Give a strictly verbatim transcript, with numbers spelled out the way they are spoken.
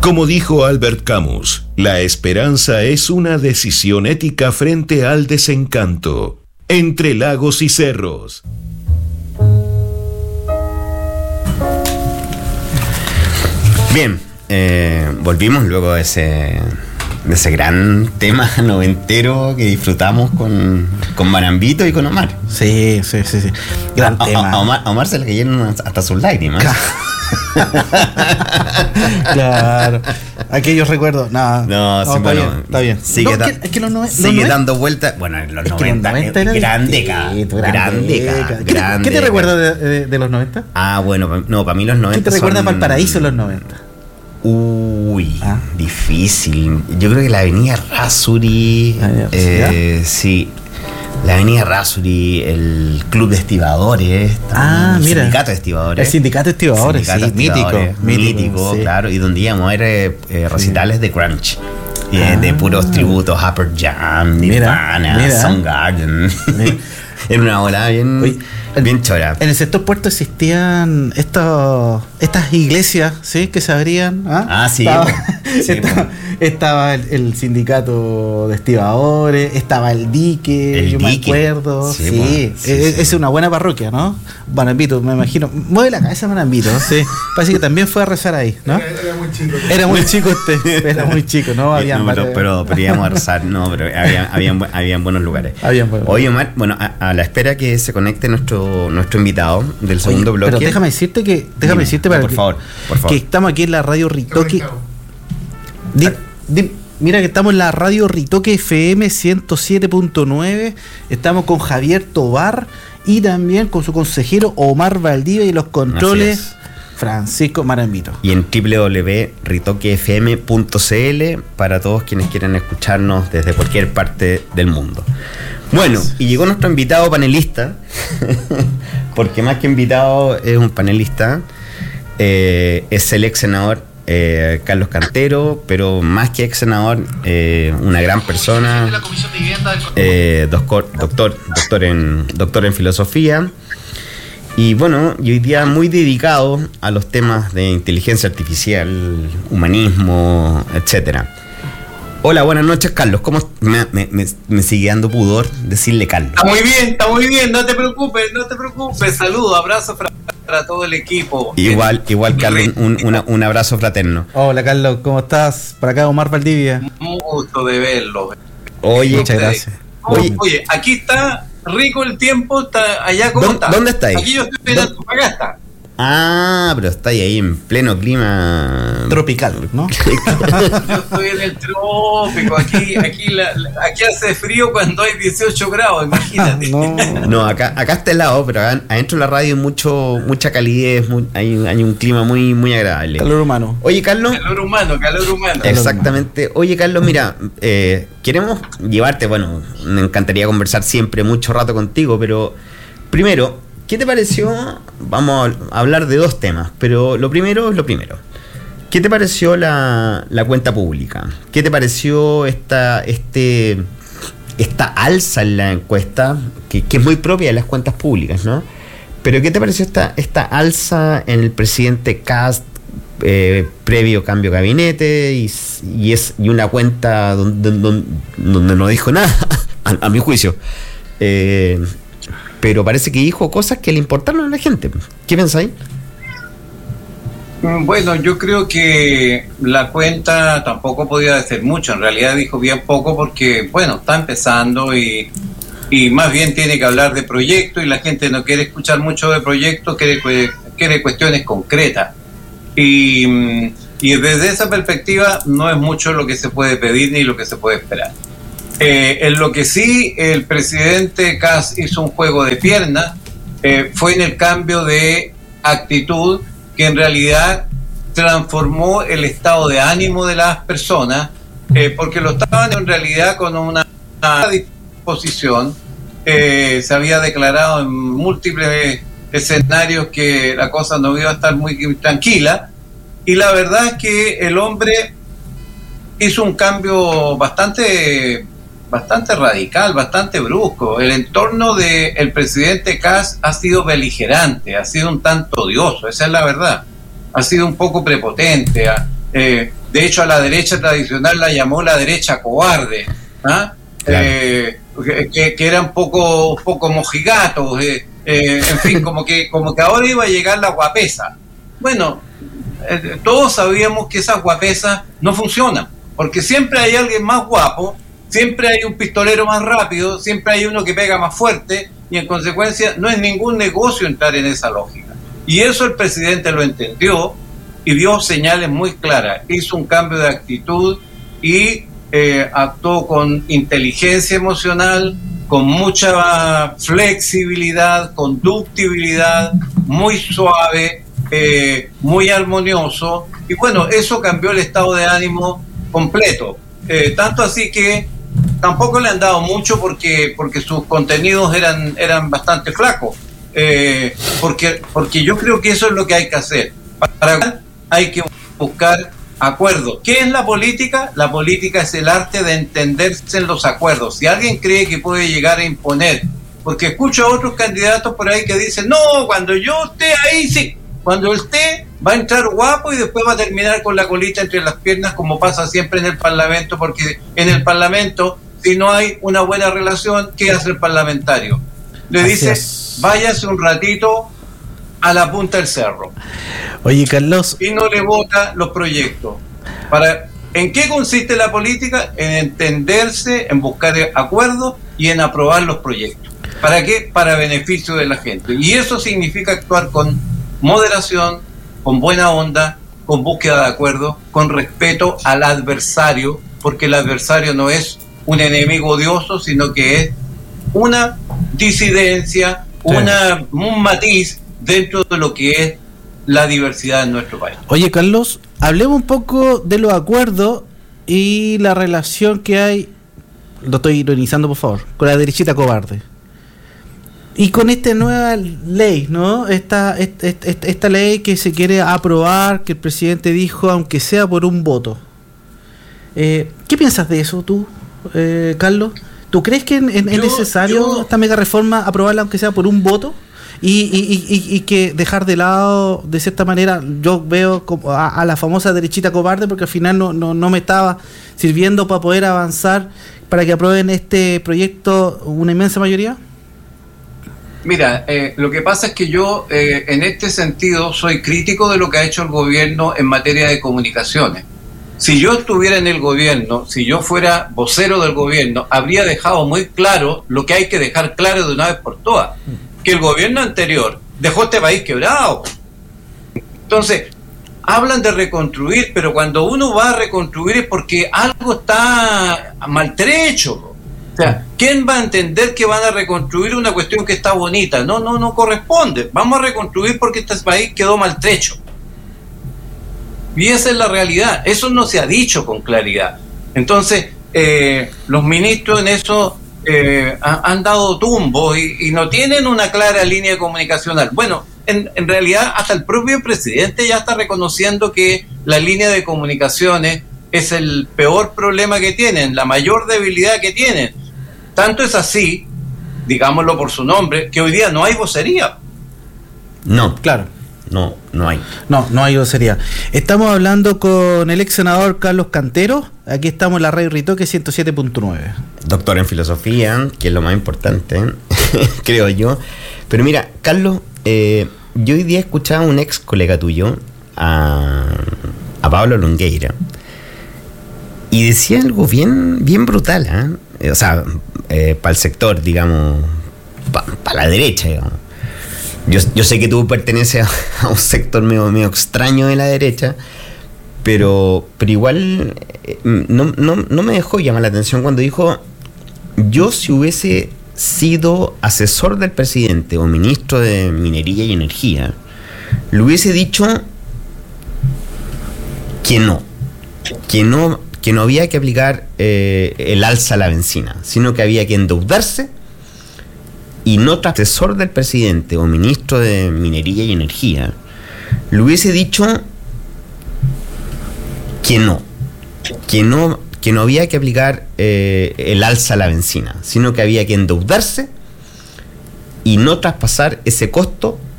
Como dijo Albert Camus, la esperanza es una decisión ética frente al desencanto. Entre lagos y cerros. Bien, eh, volvimos luego de ese, de ese gran tema noventero que disfrutamos con, con Marambito y con Omar. Sí, sí, sí, sí. Gran a, tema. A, a, Omar, a Omar se le cayeron hasta sus lágrimas. Claro. Aquellos recuerdos. No, no, no sí, está bueno, bien, está bien. Sigue, No, da, es que, es que los noven- sigue los dando vueltas. Bueno, en los es que noventa, los noventa era gran distinto, década. Gran década. ¿Qué, gran ¿Qué te década. recuerdas de, de, de los noventa? Ah, bueno, no, para mí los noventa. ¿Qué te recuerda son... Valparaíso en los noventa? Uy, ¿Ah? difícil. Yo creo que la avenida Rasuri. Ah, eh, sí. La avenida Rasuri, el club de estibadores. Ah, el mira. sindicato de estibadores. El sindicato de estibadores, Sindicato sí, de estibadores, mítico, mítico, mítico, sí. claro. Y donde íbamos a ver eh, eh, recitales sí. de grunge. Eh, Ah. De puros tributos, Upper Jam, Nirvana, Mira, mira. Soundgarden. Era una bola bien, Oye, bien chora. En el sector puerto existían estos, estas iglesias, ¿sí? Que se abrían. Ah, Ah, sí. Estaba, Sí, estaba, estaba el, el sindicato de estibadores, estaba el dique, El yo dique. me acuerdo. Sí, Sí, bueno, es, sí, es- sí. es una buena parroquia, ¿no? Banambito, me imagino. Mueve la cabeza Banambito, sí. Parece que también fue a rezar ahí, ¿no? Era, era muy chico. Era muy chico este, era muy chico, ¿no? Habían no, pero, varios- pero, pero íbamos a rezar, no, pero había, habían, bu- habían buenos lugares. Habían buenos Oye, Omar, bueno, a, a la espera que se conecte nuestro nuestro invitado del segundo Oye, bloque. Pero déjame decirte que, déjame Dime, decirte no, para por que, favor, por favor. que estamos aquí en la radio Ritoque. Conectado. Di- di- mira que estamos en la radio Ritoque F M ciento siete punto nueve. Estamos con Javier Tobar y también con su consejero Omar Valdivia y los controles Así Francisco Marambito. Y en doble u doble u doble punto ritoque f m punto c l para todos quienes quieran escucharnos desde cualquier parte del mundo. Bueno, y llegó nuestro invitado panelista, porque más que invitado es un panelista, eh, es el ex senador eh, Carlos Cantero, pero más que ex senador, eh, una gran persona, eh, doctor, doctor, doctor, en, doctor en filosofía. Y bueno, y hoy día muy dedicado a los temas de inteligencia artificial, humanismo, etcétera. Hola, buenas noches, Carlos. ¿Cómo me, me, me, me sigue dando pudor decirle Carlos? Está muy bien, está muy bien, no te preocupes, no te preocupes. Saludos, abrazos para, para todo el equipo. Igual, igual Carlos, un, una, un abrazo fraterno. Hola Carlos, ¿cómo estás? Por acá Omar Valdivia. Un gusto de verlo. Oye, Muchas gracias. Oye, oye, aquí está rico el tiempo, está allá como ¿Dónde- está. dónde está ahí? Aquí yo estoy en ¿Dónde- Antofagasta. ah, pero está ahí en pleno clima Tropical, ¿no? Yo estoy en el trópico, aquí, aquí, la, la- aquí hace frío cuando hay dieciocho grados, imagínate. No. No, acá, acá está helado, pero acá- adentro de la radio hay mucho, mucha calidez, muy- hay, hay un clima muy, muy agradable. Calor humano. Oye, Carlos. Calor humano, calor humano. Exactamente. Oye, Carlos, mira, eh, queremos llevarte, bueno, me encantaría conversar siempre mucho rato contigo, pero primero, ¿qué te pareció? Vamos a hablar de dos temas, pero lo primero es lo primero. ¿Qué te pareció la, la cuenta pública? ¿Qué te pareció esta, este, esta alza en la encuesta, que, que es muy propia de las cuentas públicas, ¿no? Pero ¿qué te pareció esta, esta alza en el presidente Kast eh, previo cambio de gabinete y, y es y una cuenta donde, donde, donde no dijo nada, a, a mi juicio? Eh, pero parece que dijo cosas que le importaron a la gente. ¿Qué pensáis? Bueno, yo creo que la cuenta tampoco podía decir mucho, en realidad dijo bien poco porque, bueno, está empezando y, y más bien tiene que hablar de proyectos y la gente no quiere escuchar mucho de proyectos, quiere, quiere cuestiones concretas. Y, y desde esa perspectiva no es mucho lo que se puede pedir ni lo que se puede esperar. Eh, en lo que sí el presidente Kast hizo un juego de piernas eh, fue en el cambio de actitud que en realidad transformó el estado de ánimo de las personas, eh, porque lo estaban en realidad con una, una disposición, eh, se había declarado en múltiples escenarios que la cosa no iba a estar muy tranquila, y la verdad es que el hombre hizo un cambio bastante bastante radical, bastante brusco. El entorno del presidente Kast ha sido beligerante, ha sido un tanto odioso, esa es la verdad. Ha sido un poco prepotente, ha, eh, De hecho, a la derecha tradicional la llamó la derecha cobarde, ¿ah? Claro. Eh, que, que eran poco, poco mojigatos, eh, eh, en fin, como que, como que ahora iba a llegar la guapesa. Bueno, eh, todos sabíamos que esas guapesas no funcionan, porque siempre hay alguien más guapo, siempre hay un pistolero más rápido, siempre hay uno que pega más fuerte, y en consecuencia no es ningún negocio entrar en esa lógica. Y eso el presidente lo entendió y dio señales muy claras, hizo un cambio de actitud y eh, actuó con inteligencia emocional, con mucha flexibilidad, conductibilidad, muy suave, eh, muy armonioso, y bueno, eso cambió el estado de ánimo completo, eh, tanto así que tampoco le han dado mucho porque porque sus contenidos eran eran bastante flacos, eh, porque porque yo creo que eso es lo que hay que hacer. Para hay que buscar acuerdos. ¿Qué es la política? La política es el arte de entenderse en los acuerdos. Si alguien cree que puede llegar a imponer, porque escucho a otros candidatos por ahí que dicen, no, cuando yo esté ahí, sí, cuando él esté, va a entrar guapo y después va a terminar con la colita entre las piernas, como pasa siempre en el Parlamento, porque en el Parlamento, si no hay una buena relación, ¿qué hace el parlamentario? Le Así dice, es. váyase un ratito a la punta del cerro. Oye, Carlos. Y no le vota los proyectos. Para, ¿en qué consiste la política? En entenderse, en buscar acuerdos y en aprobar los proyectos. ¿Para qué? Para beneficio de la gente. Y eso significa actuar con moderación, con buena onda, con búsqueda de acuerdo, con respeto al adversario, porque el adversario no es un enemigo odioso, sino que es una disidencia, sí. una, un matiz dentro de lo que es la diversidad en nuestro país. Oye, Carlos, hablemos un poco de los acuerdos y la relación que hay, lo estoy ironizando por favor, con la derechita cobarde. Y con esta nueva ley, ¿no? Esta, esta, esta, esta ley que se quiere aprobar, que el presidente dijo, aunque sea por un voto. Eh, ¿Qué piensas de eso tú, eh, Carlos? ¿Tú crees que es necesario yo, esta mega reforma aprobarla aunque sea por un voto? Y, y, y, y que dejar de lado, de cierta manera, yo veo a, a la famosa derechita cobarde, porque al final no, no, no me estaba sirviendo para poder avanzar, para que aprueben este proyecto una inmensa mayoría. Mira, eh, lo que pasa es que yo eh, en este sentido soy crítico de lo que ha hecho el gobierno en materia de comunicaciones. Si yo estuviera en el gobierno, si yo fuera vocero del gobierno, habría dejado muy claro lo que hay que dejar claro de una vez por todas, que el gobierno anterior dejó este país quebrado. Entonces, hablan de reconstruir, pero cuando uno va a reconstruir es porque algo está maltrecho. O sea, ¿quién va a entender que van a reconstruir una cuestión que está bonita? No, no, no corresponde. Vamos a reconstruir porque este país quedó maltrecho. Y esa es la realidad. Eso no se ha dicho con claridad. Entonces, eh, los ministros en eso eh, han dado tumbos y, y no tienen una clara línea comunicacional. Bueno, en, en realidad hasta el propio presidente ya está reconociendo que la línea de comunicaciones es el peor problema que tienen, la mayor debilidad que tienen. Tanto es así, digámoslo por su nombre, que hoy día no hay vocería. No, claro. No, no hay. No, no hay vocería. Estamos hablando con el ex senador Carlos Cantero. Aquí estamos en la radio Ritoque ciento siete punto nueve. Doctor en filosofía, que es lo más importante, creo yo. Pero mira, Carlos, eh, yo hoy día escuchaba a un ex colega tuyo, a, a Pablo Longueira, y decía algo bien, bien brutal, ¿eh? O sea, eh, para el sector, digamos, para pa la derecha, digamos. Yo, yo sé que tú perteneces a, a un sector medio, medio extraño de la derecha, pero, pero igual eh, no, no, no me dejó llamar la atención cuando dijo, yo si hubiese sido asesor del presidente o ministro de Minería y Energía, le hubiese dicho que no, que no, que no había que aplicar eh, el alza a la benzina, sino que había que endeudarse. Y no asesor del presidente o ministro de Minería y Energía, le hubiese dicho que no, que no, que no había que aplicar eh, el alza a la benzina, sino que había que endeudarse y no traspasar ese costo